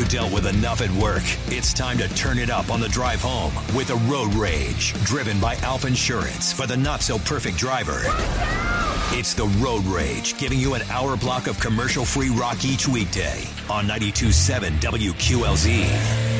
dealt with enough at work. It's time to turn it up on the drive home with a Road Rage, driven by Alpha Insurance for the not-so-perfect driver. It's the Road Rage, giving you an hour block of commercial-free rock each weekday on 92.7 WQLZ.